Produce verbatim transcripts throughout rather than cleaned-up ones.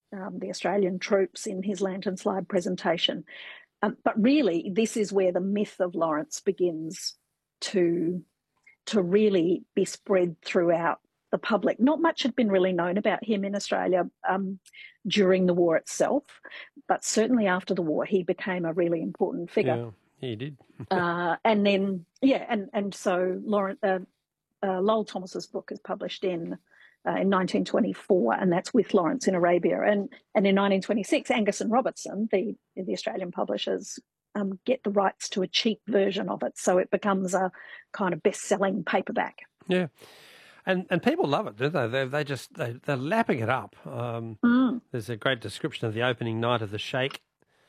um, the Australian troops in his lantern slide presentation. Um, but really, this is where the myth of Lawrence begins to, to really be spread throughout the public. Not much had been really known about him in Australia um, during the war itself, but certainly after the war, he became a really important figure. Yeah, he did. uh, and then, yeah, and, and so Lawrence, uh, uh, Lowell Thomas's book is published in uh, in nineteen twenty-four, and that's With Lawrence in Arabia. And and in nineteen twenty-six, Angus and Robertson, the the Australian publishers, um, get the rights to a cheap version of it, so it becomes a kind of best-selling paperback. Yeah, and and people love it, don't they? They they just they they're lapping it up. Um, mm. There's a great description of the opening night of The Sheikh.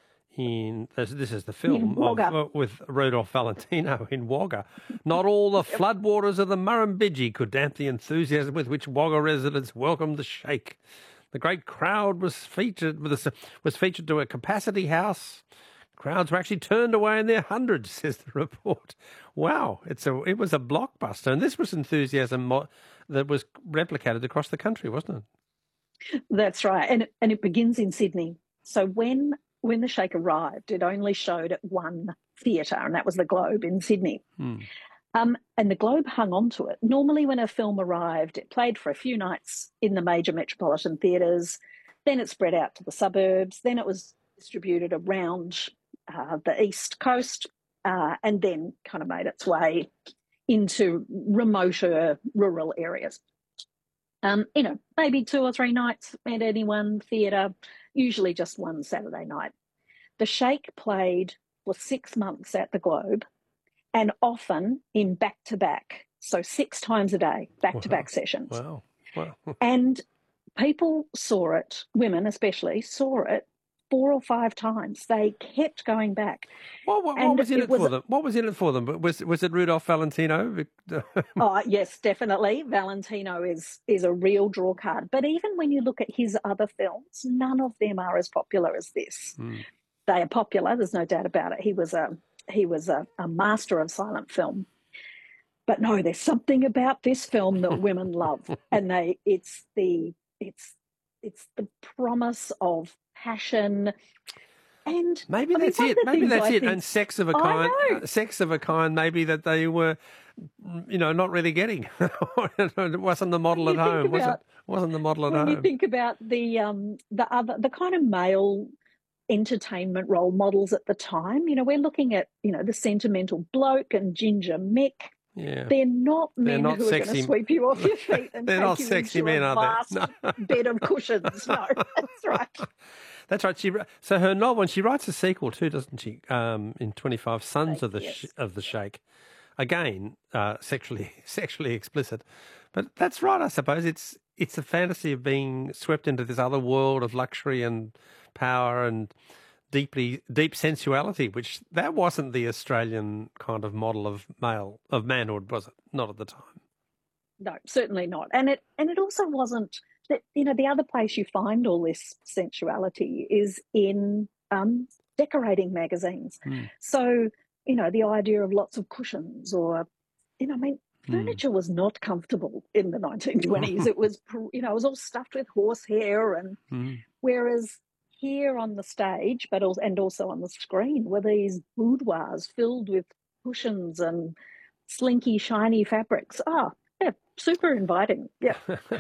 In this, this is the film of, uh, with Rudolph Valentino in Wagga. Not all the floodwaters of the Murrumbidgee could damp the enthusiasm with which Wagga residents welcomed the Sheikh. The great crowd was featured with a, was featured to a capacity house. Crowds were actually turned away in their hundreds, says the report. Wow, it's a it was a blockbuster, and this was enthusiasm mo- that was replicated across the country, wasn't it? That's right, and it, and it begins in Sydney. So when When the Sheikh arrived, it only showed at one theatre, and that was the Globe in Sydney. Hmm. Um, and the Globe hung on to it. Normally when a film arrived, it played for a few nights in the major metropolitan theatres, then it spread out to the suburbs, then it was distributed around uh, the East Coast, uh, and then kind of made its way into remoter rural areas. Um, you know, maybe two or three nights at any one theatre, usually just one Saturday night. The Sheikh played for six months at the Globe, and often in back-to-back, so six times a day, back-to-back wow. sessions. Wow, wow. And people saw it, women especially, saw it four or five times. They kept going back. What, what, what was in it, it was, for them? What was in it for them? Was was it Rudolph Valentino? Oh yes, definitely. Valentino is is a real draw card. But even when you look at his other films, none of them are as popular as this. Mm. They are popular. There's no doubt about it. He was a he was a, a master of silent film. But no, there's something about this film that women love, and they it's the it's it's the promise of passion. And maybe I mean, that's it. Maybe that's I it. Think, and sex of a kind, uh, sex of a kind. Maybe that they were, you know, not really getting. It wasn't the model at home. About, was it? Wasn't the model at when home? When you think about the um the other the kind of male entertainment role models at the time, you know, we're looking at you know the sentimental bloke and Ginger Mick. Yeah. They're not men they're not who sexy. are going to sweep you off your feet and they're take not you sexy into men, a are vast they? No. bed of cushions. No, that's right. That's right. She so her novel, and she writes a sequel too, doesn't she? Um, in twenty-five, Sons Sheikh, of the yes. Sh- of the Sheikh, again uh, sexually sexually explicit. But that's right, I suppose. It's it's a fantasy of being swept into this other world of luxury and power and deeply deep sensuality, which that wasn't the Australian kind of model of male of manhood, was it? Not at the time. No, certainly not. And it and it also wasn't that, you know, the other place you find all this sensuality is in um, decorating magazines. Mm. So, you know, the idea of lots of cushions or, you know, I mean, furniture mm. was not comfortable in the nineteen twenties. It was, you know, it was all stuffed with horsehair. And mm. whereas here on the stage, but also, and also on the screen, were these boudoirs filled with cushions and slinky, shiny fabrics. Ah, yeah, super inviting. Yeah.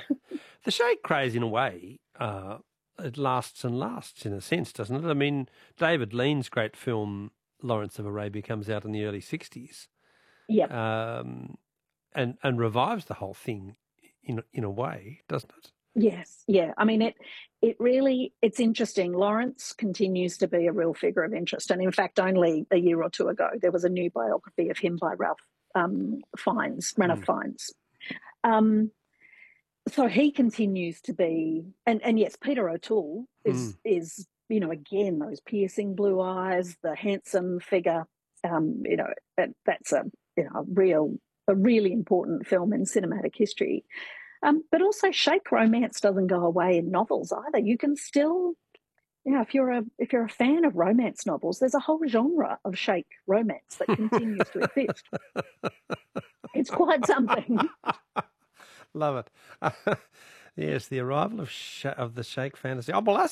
The Sheikh craze, in a way, uh, it lasts and lasts in a sense, doesn't it? I mean, David Lean's great film, Lawrence of Arabia, comes out in the early sixties. Yeah. Um, and, and revives the whole thing in, in a way, doesn't it? Yes, yeah. I mean, it it really, it's interesting. Lawrence continues to be a real figure of interest. And in fact, only a year or two ago, there was a new biography of him by Ralph um, Fiennes, Ranulph mm. Fiennes. Um, so he continues to be, and, and yes, Peter O'Toole is, mm. is, you know, again, those piercing blue eyes, the handsome figure, um, you know, that, that's a, you know, a real, a really important film in cinematic history. Um, but also Sheikh romance doesn't go away in novels either. You can still, you know, if you're a if you're a fan of romance novels, there's a whole genre of Sheikh romance that continues to exist. It's quite something. Love it. Yes, the arrival of Sh- of the Sheikh fantasy. Oh, well,